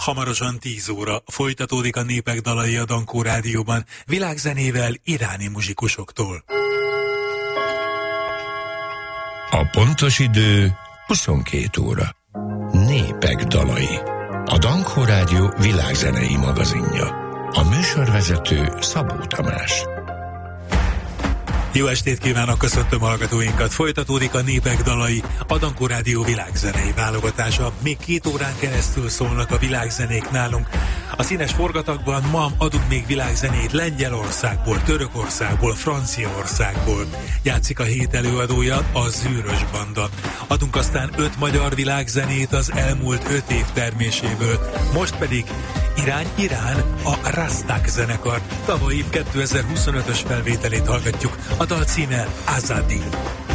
Hamarosan 10 óra folytatódik a Népek dalai a Dankó Rádióban, világzenével iráni muzsikusoktól. A pontos idő 22 óra. Népek dalai. A Dankó Rádió világzenei magazinja. A műsorvezető Szabó Tamás. Jó estét kívánok, köszöntöm hallgatóinkat. Folytatódik a Népek dalai, a Dankó Rádió világzenei válogatása. Még 2 órán keresztül szólnak a világzenék nálunk. A színes forgatagban ma adunk még világzenét Lengyelországból, Törökországból, Franciaországból. Játszik a hét előadója, a Zűrös Banda. Adunk aztán 5 magyar világzenét az elmúlt 5 év terméséből. Most pedig Irán, a Rastak zenekar tavalyi 2025-ös felvételét hallgatjuk. A dal címe Azadi.